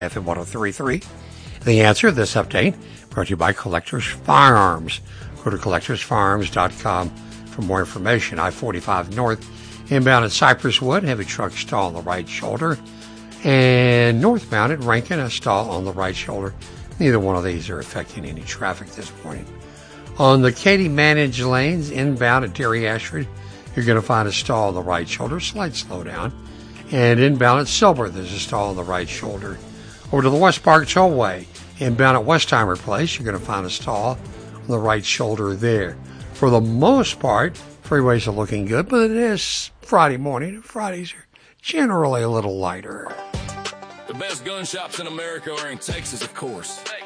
FM 1033. The Answer, this update, brought to you by Collectors Firearms. Go to collectorsfirearms.com for more information. I-45 North, inbound at Cypress Wood, heavy truck stall on the right shoulder. And northbound at Rankin, a stall on the right shoulder. Neither one of these are affecting any traffic this morning. On the Katy managed lanes, inbound at Dairy Ashford, you're going to find a stall on the right shoulder, slight slowdown. And inbound at Silver, there's a stall on the right shoulder. Over to the West Park Tollway, inbound at Westheimer Place, you're going to find a stall on the right shoulder there. For the most part, freeways are looking good, but it is Friday morning, and Fridays are generally a little lighter. The best gun shops in America are in Texas, of course.